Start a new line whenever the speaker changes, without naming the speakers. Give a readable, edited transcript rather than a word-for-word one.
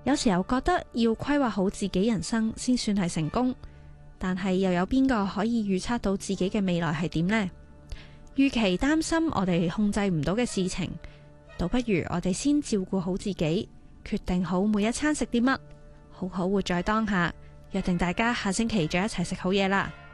有時候覺得要規劃好自己人生先算係成功，但係又有邊個可以預測到自己嘅未來係點呢？與其擔心我哋控制唔到嘅事情，倒不如我哋先照顧好自己，決定好每一餐食啲乜，好好活在當下。約定大家下星期再一齊食好嘢啦！